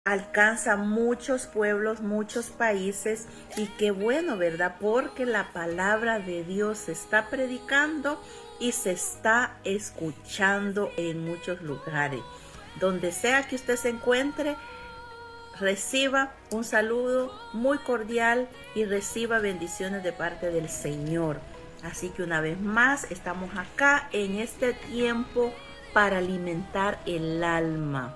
alcanza muchos pueblos, muchos países, y qué bueno, ¿verdad? Porque la palabra de Dios se está predicando y se está escuchando en muchos lugares. Donde sea que usted se encuentre, reciba un saludo muy cordial y reciba bendiciones de parte del Señor. Así que una vez más estamos acá en este tiempo para alimentar el alma.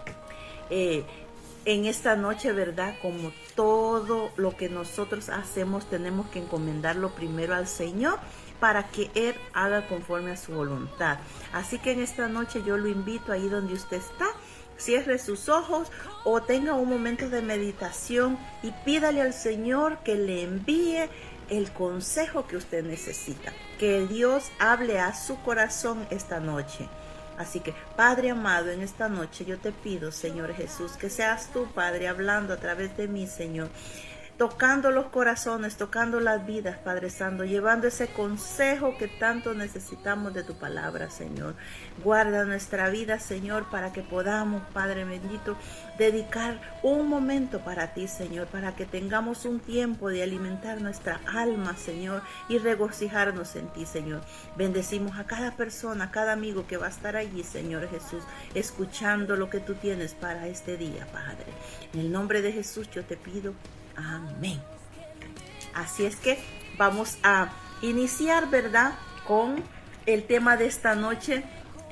En esta noche, ¿verdad? Como todo lo que nosotros hacemos, tenemos que encomendarlo primero al Señor para que Él haga conforme a su voluntad. Así que en esta noche yo lo invito ahí donde usted está, cierre sus ojos o tenga un momento de meditación y pídale al Señor que le envíe el consejo que usted necesita. Que Dios hable a su corazón esta noche. Así que, Padre amado, en esta noche yo te pido, Señor Jesús, que seas tú, Padre, hablando a través de mí, Señor, tocando los corazones, tocando las vidas, Padre Santo, llevando ese consejo que tanto necesitamos de tu palabra, Señor. Guarda nuestra vida, Señor, para que podamos, Padre bendito, dedicar un momento para ti, Señor, para que tengamos un tiempo de alimentar nuestra alma, Señor, y regocijarnos en ti, Señor. Bendecimos a cada persona, a cada amigo que va a estar allí, Señor Jesús, escuchando lo que tú tienes para este día, Padre. En el nombre de Jesús yo te pido. Amén. Así es que vamos a iniciar, ¿verdad? Con el tema de esta noche.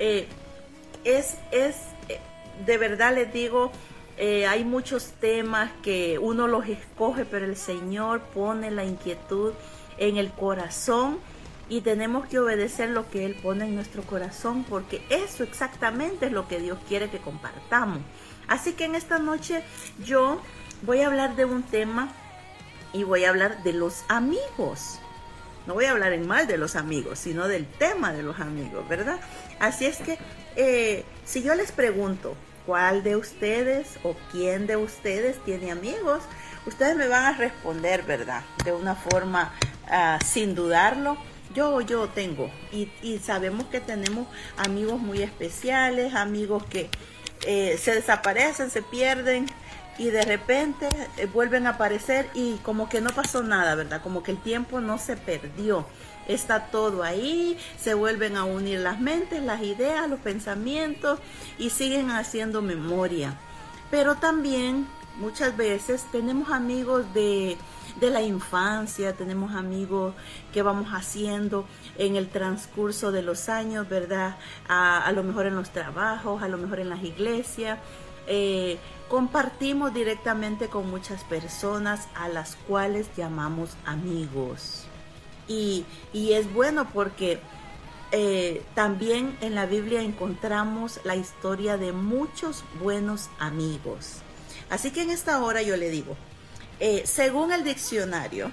De verdad les digo, hay muchos temas que uno los escoge, pero el Señor pone la inquietud en el corazón y tenemos que obedecer lo que Él pone en nuestro corazón, porque eso exactamente es lo que Dios quiere que compartamos. Así que en esta noche yo voy a hablar de un tema y voy a hablar de los amigos. No voy a hablar en mal de los amigos, sino del tema de los amigos, ¿verdad? Así es que si yo les pregunto, ¿cuál de ustedes o quién de ustedes tiene amigos? Ustedes me van a responder, ¿verdad? De una forma sin dudarlo. Yo tengo y sabemos que tenemos amigos muy especiales, amigos que se desaparecen, se pierden y de repente vuelven a aparecer y como que no pasó nada, ¿verdad? Como que el tiempo no se perdió. Está todo ahí, se vuelven a unir las mentes, las ideas, los pensamientos y siguen haciendo memoria. Pero también muchas veces tenemos amigos de la infancia, tenemos amigos que vamos haciendo en el transcurso de los años, ¿verdad? A lo mejor en los trabajos, a lo mejor en las iglesias. Compartimos directamente con muchas personas a las cuales llamamos amigos. Y es bueno porque también en la Biblia encontramos la historia de muchos buenos amigos. Así que en esta hora yo le digo, según el diccionario,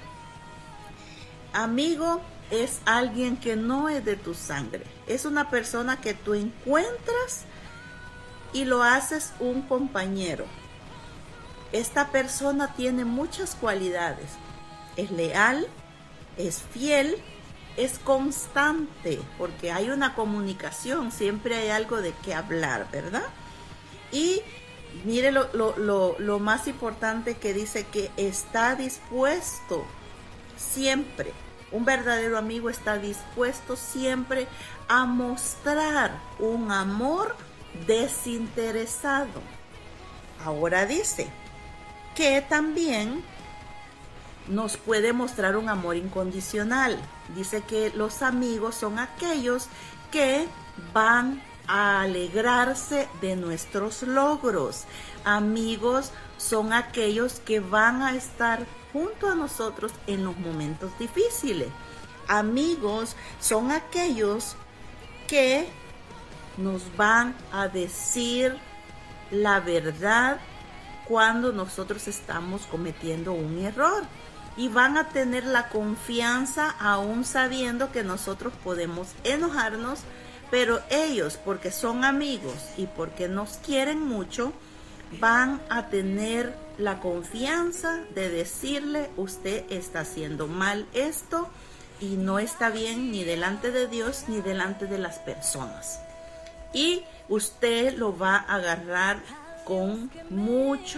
amigo es alguien que no es de tu sangre. Es una persona que tú encuentras y lo haces un compañero. Esta persona tiene muchas cualidades. Es leal, es fiel, es constante, porque hay una comunicación, siempre hay algo de qué hablar, ¿verdad? Y mire lo más importante que dice, que está dispuesto siempre. Un verdadero amigo está dispuesto siempre a mostrar un amor desinteresado. Ahora dice que también nos puede mostrar un amor incondicional. Dice que los amigos son aquellos que van a alegrarse de nuestros logros. Amigos son aquellos que van a estar junto a nosotros en los momentos difíciles. Amigos son aquellos que nos van a decir la verdad cuando nosotros estamos cometiendo un error y van a tener la confianza aún sabiendo que nosotros podemos enojarnos, pero ellos, porque son amigos y porque nos quieren mucho, van a tener la confianza de decirle: usted está haciendo mal esto y no está bien ni delante de Dios ni delante de las personas. Y usted lo va a agarrar con mucho